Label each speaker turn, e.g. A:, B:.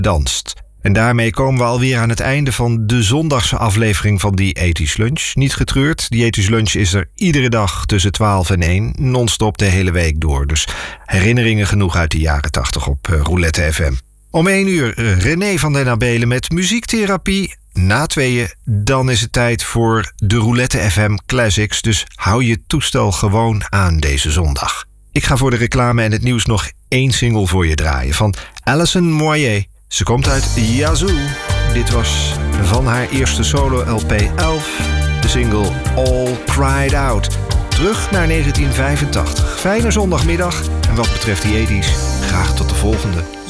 A: danst. En daarmee komen we alweer aan het einde van de zondagse aflevering van die 80's Lunch. Niet getreurd, die 80's Lunch is er iedere dag tussen 12 en 1, non-stop de hele week door. Dus herinneringen genoeg uit de jaren 80 op Roulette FM. Om 1 uur René van den Abelen met muziektherapie. Na 2 dan is het tijd voor de Roulette FM Classics. Dus hou je toestel gewoon aan deze zondag. Ik ga voor de reclame en het nieuws nog 1 single voor je draaien. Van Alison Moyet. Ze komt uit Yazoo. Dit was van haar eerste solo-LP 11. De single All Cried Out. Terug naar 1985. Fijne zondagmiddag. En wat betreft die 80's, graag tot de volgende.